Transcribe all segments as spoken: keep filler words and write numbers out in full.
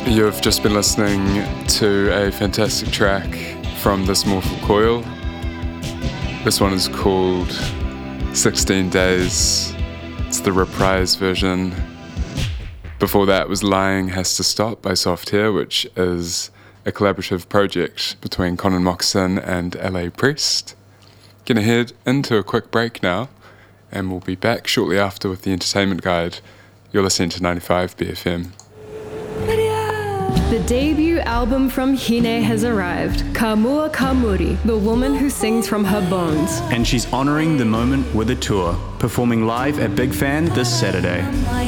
You've just been listening to a fantastic track from This Mortal Coil. This one is called sixteen days. It's the reprise version. Before that was Lying Has to Stop by Soft Hair, which is a collaborative project between Conan Moxon and L A Priest. Gonna head into a quick break now, and we'll be back shortly after with the Entertainment Guide. You're listening to ninety-five B F M. The debut album from Hine has arrived, Kamua Kamuri, the woman who sings from her bones. And she's honouring the moment with a tour, performing live at Big Fan this Saturday.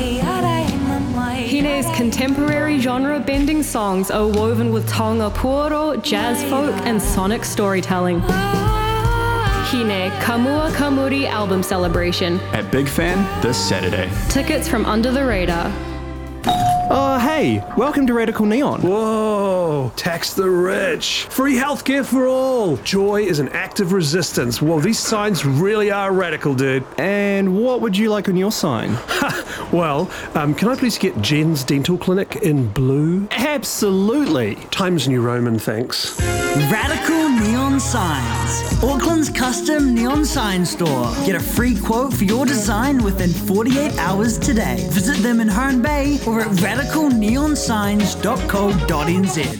Hine's contemporary genre-bending songs are woven with taonga puoro, jazz folk, and sonic storytelling. Hine Kamua Kamuri album celebration. At Big Fan this Saturday. Tickets from Under the Radar. Oh, hey, welcome to Radical Neon. Whoa, tax the rich. Free healthcare for all. Joy is an act of resistance. Well, these signs really are radical, dude. And what would you like on your sign? Well, um, can I please get Jen's Dental Clinic in blue? Absolutely. Times New Roman, thanks. Radical Neon Signs. Auckland's custom neon sign store. Get a free quote for your design within forty-eight hours today. Visit them in Herne Bay or at radical neon signs dot co dot n z.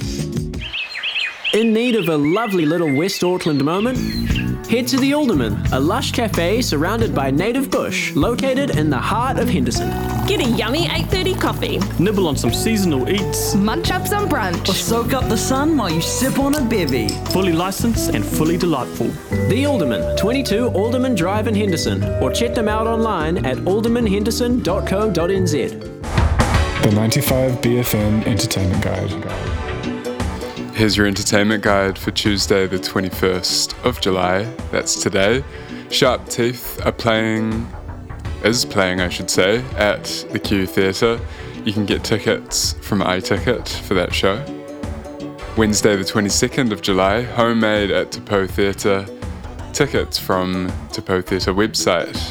In need of a lovely little West Auckland moment? Head to the Alderman, a lush cafe surrounded by native bush, located in the heart of Henderson. Get a yummy eight thirty coffee. Nibble on some seasonal eats. Munch up some brunch. Or soak up the sun while you sip on a bevy. Fully licensed and fully delightful. The Alderman, twenty-two Alderman Drive in Henderson, or check them out online at alderman henderson dot co dot n z. The ninety-five B F M Entertainment Guide. Here's your entertainment guide for Tuesday the twenty-first of July. That's today. Sharp Teeth are playing, is playing I should say, at the Q Theatre. You can get tickets from iTicket for that show. Wednesday the twenty-second of July, Homemade at Te Pou Theatre. Tickets from Te Pou Theatre website.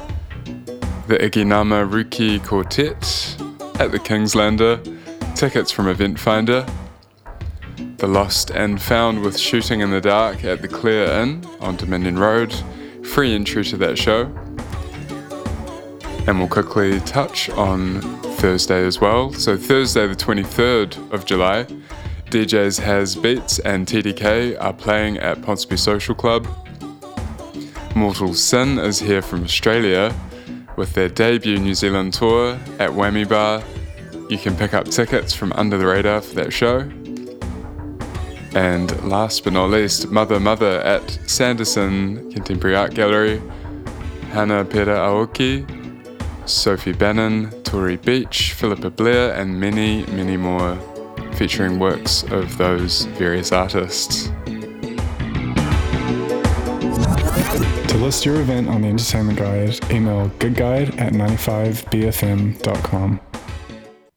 The Iginama Ruki Quartet at the Kingslander. Tickets from Event Finder. The Lost and Found with Shooting in the Dark at the Clear Inn on Dominion Road. Free entry to that show. And we'll quickly touch on Thursday as well. So Thursday the twenty-third of July, D Js Has Beats and T D K are playing at Ponsonby Social Club. Mortal Sin is here from Australia with their debut New Zealand tour at Whammy Bar. You can pick up tickets from Under the Radar for that show. And last but not least, Mother Mother at Sanderson Contemporary Art Gallery. Hannah Pera Aoki, Sophie Bannon, Tori Beach, Philippa Blair, and many, many more, featuring works of those various artists. To list your event on the Entertainment Guide, email goodguide at ninety-five b f m dot com.